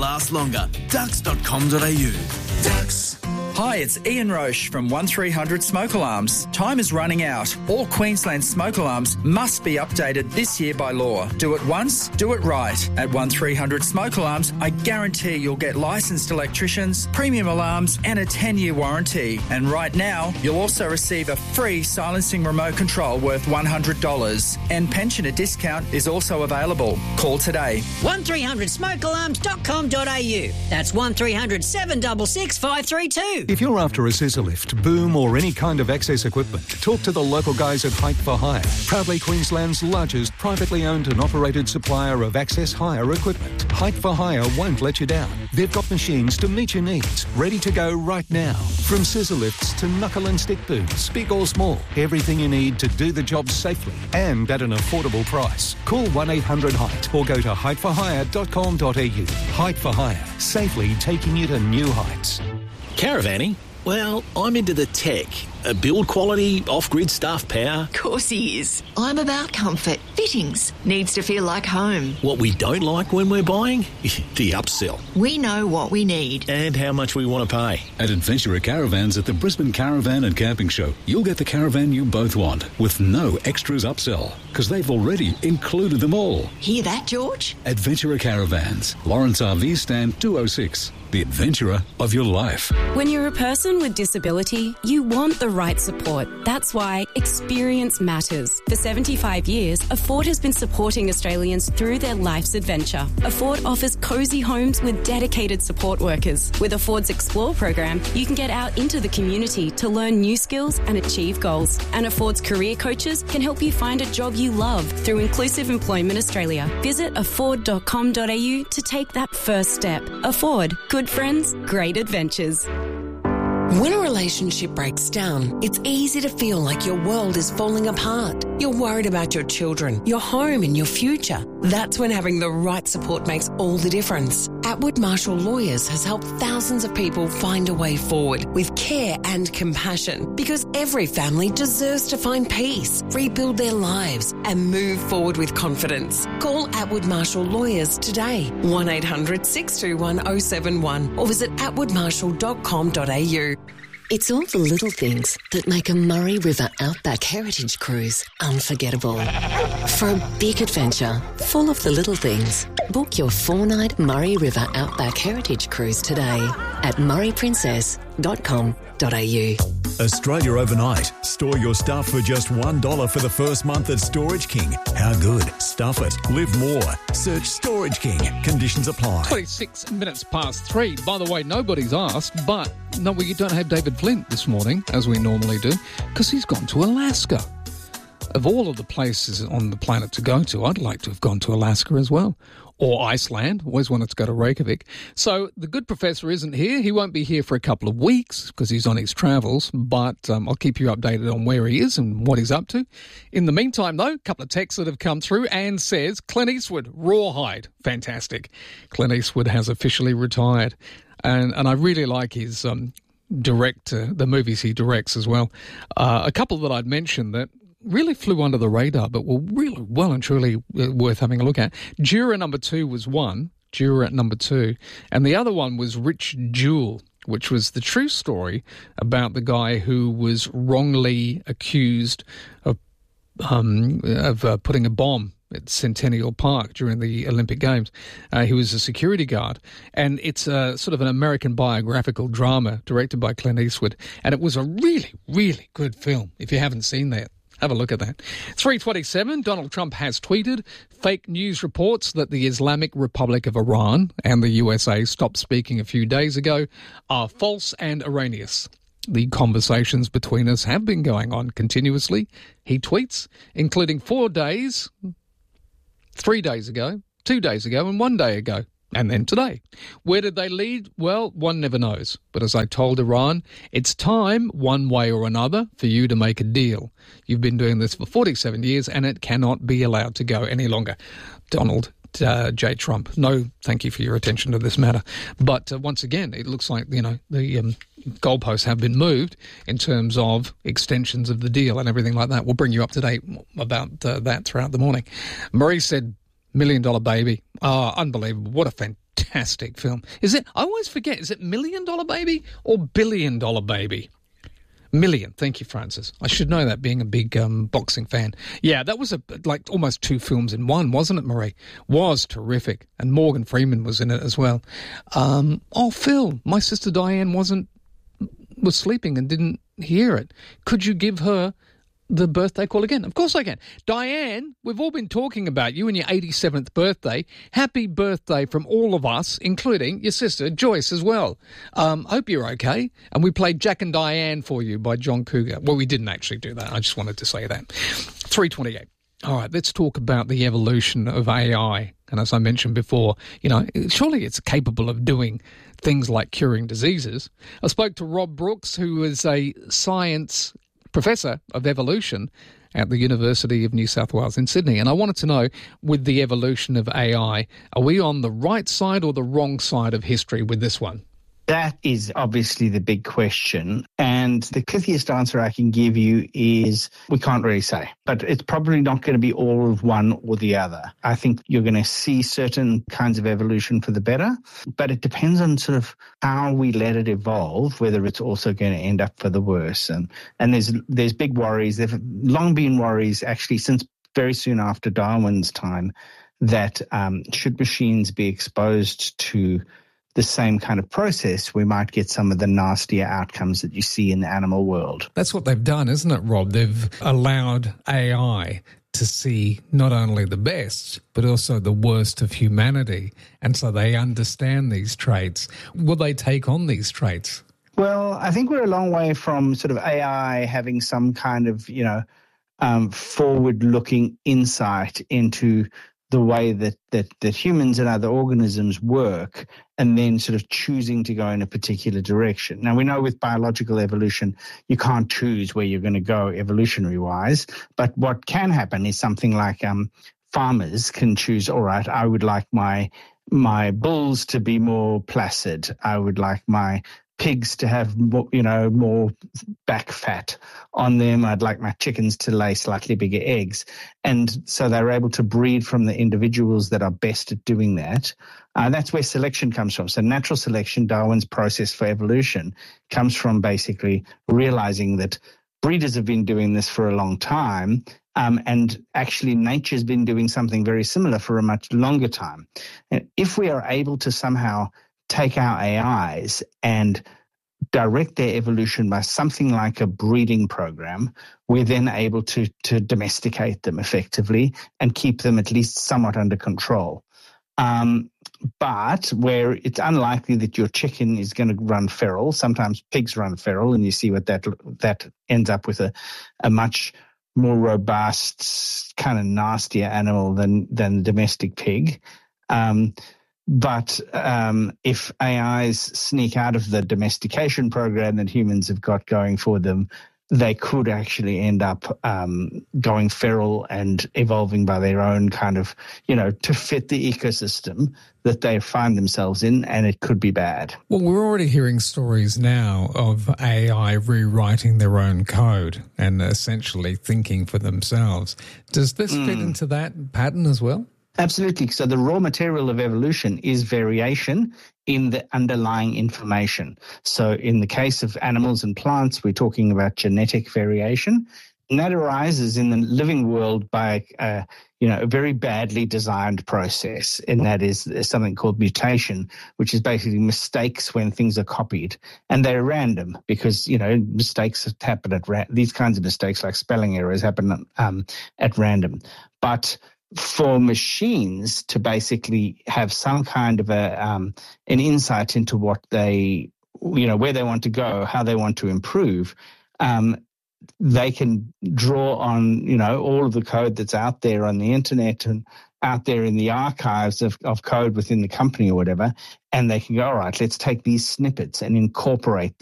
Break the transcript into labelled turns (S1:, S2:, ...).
S1: last longer. Dux.com.au. Dux.
S2: Hi, it's Ian Roche from 1300 Smoke Alarms. Time is running out. All Queensland smoke alarms must be updated this year by law. Do it once, do it right. At 1300 Smoke Alarms, I guarantee you'll get licensed electricians, premium alarms and a 10-year warranty. And right now, you'll also receive a free silencing remote control worth $100. And pensioner discount is also available. Call today.
S3: 1300smokealarms.com.au. That's 1300 766 532.
S4: If you're after a scissor lift, boom or any kind of access equipment, talk to the local guys at Height for Hire. Proudly Queensland's largest privately owned and operated supplier of access hire equipment. Height for Hire won't let you down. They've got machines to meet your needs, ready to go right now. From scissor lifts to knuckle and stick booms, big or small, everything you need to do the job safely and at an affordable price. Call 1-800-HEIGHT or go to heightforhire.com.au. Height for Hire, safely taking you to new heights.
S5: Caravanning? Well, I'm into the tech. Build quality, off-grid stuff, power.
S6: Of course he is. I'm about comfort. Fittings. Needs to feel like home.
S5: What we don't like when we're buying? The upsell.
S6: We know what we need.
S5: And how much we want to pay.
S7: At Adventurer Caravans at the Brisbane Caravan and Camping Show, you'll get the caravan you both want with no extras upsell because they've already included them all.
S6: Hear that, George?
S7: Adventurer Caravans, Lawrence RV Stand 206. The adventurer of your life.
S8: When you're a person with disability, you want the right support. That's why experience matters. For 75 years, Afford has been supporting Australians through their life's adventure. Afford offers cosy homes with dedicated support workers. With Afford's Explore program, you can get out into the community to learn new skills and achieve goals. And Afford's career coaches can help you find a job you love through Inclusive Employment Australia. Visit afford.com.au to take that first step. Afford. Good friends, great adventures.
S9: When a relationship breaks down, it's easy to feel like your world is falling apart. You're worried about your children, your home and your future. That's when having the right support makes all the difference. Atwood Marshall Lawyers has helped thousands of people find a way forward with care and compassion because every family deserves to find peace, rebuild their lives and move forward with confidence. Call Atwood Marshall Lawyers today, 1-800-621-071 or visit atwoodmarshall.com.au.
S10: It's all the little things that make a Murray River Outback Heritage Cruise unforgettable. For a big adventure full of the little things, book your 4-night Murray River Outback Heritage Cruise today at murrayprincess.com.au.
S11: Australia overnight. Store your stuff for just $1 for the first month at Storage King. How good? Stuff it. Live more. Search Storage King. Conditions apply.
S12: 26 minutes past 3. By the way, nobody's asked, but no, we don't have David Flint this morning, as we normally do, because he's gone to Alaska. Of all of the places on the planet to go to, I'd like to have gone to Alaska as well. Or Iceland. Always wanted to go to Reykjavik. So the good professor isn't here. He won't be here for a couple of weeks because he's on his travels, but I'll keep you updated on where he is and what he's up to. In the meantime, though, a couple of texts that have come through. Anne says, Clint Eastwood, Rawhide. Fantastic. Clint Eastwood has officially retired. And I really like his the movies he directs as well. A couple that I'd mentioned that really flew under the radar, but were really well and truly worth having a look at. Juror number 2 was one, Juror number 2, and the other one was Rich Jewell, which was the true story about the guy who was wrongly accused of putting a bomb at Centennial Park during the Olympic Games. He was a security guard, and it's a sort of an American biographical drama directed by Clint Eastwood, and it was a really, really good film. If you haven't seen that, have a look at that. 3:27, Donald Trump has tweeted, fake news reports that the Islamic Republic of Iran and the USA stopped speaking a few days ago are false and erroneous. The conversations between us have been going on continuously, he tweets, including 4 days, 3 days ago, 2 days ago, and 1 day ago. And then today. Where did they lead? Well, one never knows. But as I told Iran, it's time, one way or another, for you to make a deal. You've been doing this for 47 years and it cannot be allowed to go any longer. Donald J. Trump, no thank you for your attention to this matter. But once again, it looks like, the goalposts have been moved in terms of extensions of the deal and everything like that. We'll bring you up to date about that throughout the morning. Marie said, $1 Million Baby. Oh, unbelievable. What a fantastic film. Is it? I always forget. Is it $1 Million Baby or $1 Billion Baby? Million. Thank you, Francis. I should know that, being a big boxing fan. Yeah, that was like almost two films in one, wasn't it, Marie? Was terrific. And Morgan Freeman was in it as well. Phil, my sister Diane was sleeping and didn't hear it. Could you give her the birthday call again? Of course I can. Diane, we've all been talking about you and your 87th birthday. Happy birthday from all of us, including your sister Joyce as well. Hope you're okay. And we played Jack and Diane for you by John Cougar. Well, we didn't actually do that. I just wanted to say that. 3:28. All right, let's talk about the evolution of AI. And as I mentioned before, surely it's capable of doing things like curing diseases. I spoke to Rob Brooks, who is a science professor of evolution at the University of New South Wales in Sydney. And I wanted to know, with the evolution of AI, are we on the right side or the wrong side of history with this one?
S13: That is obviously the big question. And the pithiest answer I can give you is we can't really say. But it's probably not going to be all of one or the other. I think you're going to see certain kinds of evolution for the better, but it depends on sort of how we let it evolve, whether it's also going to end up for the worse. And there's big worries. There have long been worries, actually, since very soon after Darwin's time, that should machines be exposed to the same kind of process, we might get some of the nastier outcomes that you see in the animal world.
S12: That's what they've done, isn't it, Rob? They've allowed AI to see not only the best, but also the worst of humanity. And so they understand these traits. Will they take on these traits?
S13: Well, I think we're a long way from sort of AI having some kind of, forward-looking insight into the way that humans and other organisms work, and then sort of choosing to go in a particular direction. Now, we know with biological evolution, you can't choose where you're going to go evolutionary-wise, but what can happen is something like farmers can choose, all right, I would like my bulls to be more placid. I would like my pigs to have more back fat on them. I'd like my chickens to lay slightly bigger eggs. And so they're able to breed from the individuals that are best at doing that. That's where selection comes from. So natural selection, Darwin's process for evolution, comes from basically realizing that breeders have been doing this for a long time, and actually nature's been doing something very similar for a much longer time. And if we are able to somehow take our AIs and direct their evolution by something like a breeding program, we're then able to domesticate them effectively and keep them at least somewhat under control. But where it's unlikely that your chicken is going to run feral, sometimes pigs run feral, and you see what that ends up with a much more robust, kind of nastier animal than the domestic pig. But if AIs sneak out of the domestication program that humans have got going for them, they could actually end up going feral and evolving by their own kind of, to fit the ecosystem that they find themselves in, and it could be bad.
S12: Well, we're already hearing stories now of AI rewriting their own code and essentially thinking for themselves. Does this fit into that pattern as well?
S13: Absolutely. So the raw material of evolution is variation in the underlying information. So in the case of animals and plants, we're talking about genetic variation, and that arises in the living world by a very badly designed process, and that is something called mutation, which is basically mistakes when things are copied, and they're random because mistakes happen these kinds of mistakes, like spelling errors, happen at random, but for machines to basically have some kind of an insight into what they, where they want to go, how they want to improve, they can draw on, all of the code that's out there on the internet and out there in the archives of code within the company or whatever, and they can go, all right, let's take these snippets and incorporate